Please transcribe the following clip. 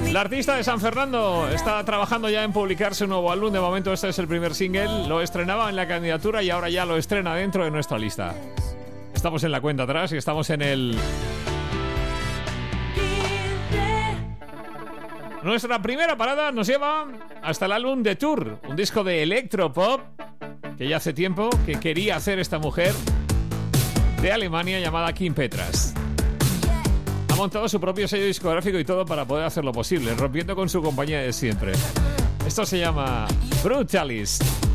La artista de San Fernando está trabajando ya en publicarse un nuevo álbum. De momento este es el primer single. Lo estrenaba en la candidatura y ahora ya lo estrena dentro de nuestra lista. Estamos en la cuenta atrás y estamos en el... Nuestra primera parada nos lleva hasta el álbum The Tour, un disco de electropop que ya hace tiempo que quería hacer esta mujer de Alemania llamada Kim Petras. Ha montado su propio sello discográfico y todo para poder hacerlo posible, rompiendo con su compañía de siempre. Esto se llama Brutalist.